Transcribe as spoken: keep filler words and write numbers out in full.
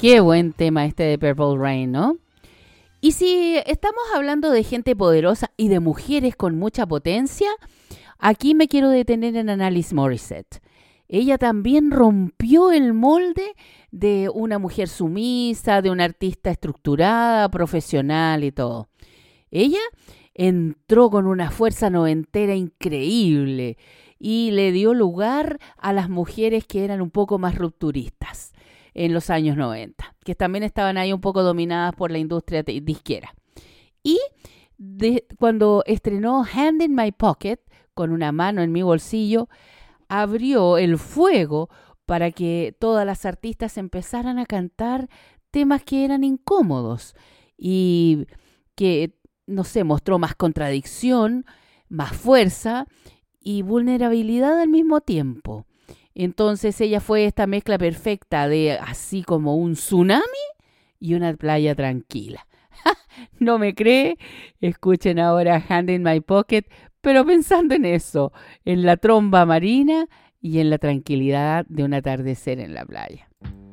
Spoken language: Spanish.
Qué buen tema este de Purple Rain, ¿no? Y si estamos hablando de gente poderosa y de mujeres con mucha potencia, aquí me quiero detener en Alanis Morissette. Ella también rompió el molde de una mujer sumisa, de una artista estructurada, profesional y todo. Ella entró con una fuerza noventera increíble y le dio lugar a las mujeres que eran un poco más rupturistas en los años noventa, que también estaban ahí un poco dominadas por la industria disquera. Y de, cuando estrenó Hand in My Pocket, con una mano en mi bolsillo, abrió el fuego para que todas las artistas empezaran a cantar temas que eran incómodos y que, no sé, mostró más contradicción, más fuerza y vulnerabilidad al mismo tiempo. Entonces ella fue esta mezcla perfecta de así como un tsunami y una playa tranquila. ¿No me cree? Escuchen ahora Hand in My Pocket, pero pensando en eso, en la tromba marina y en la tranquilidad de un atardecer en la playa.